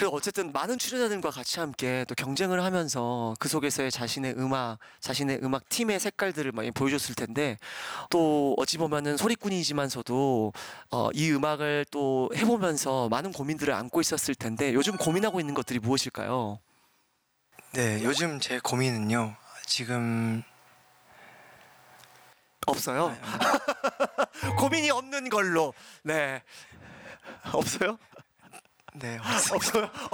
그리고 어쨌든 많은 출연자들과 같이 함께 또 경쟁을 하면서 그 속에서의 자신의 음악 팀의 색깔들을 많이 보여줬을 텐데 또 어찌 보면은 소리꾼이지만서도 이 음악을 또 해보면서 많은 고민들을 안고 있었을 텐데 요즘 고민하고 있는 것들이 무엇일까요? 네, 요즘 제 고민은요. 지금 없어요? 고민이 없는 걸로. 네. 없어요? 네, 없어요?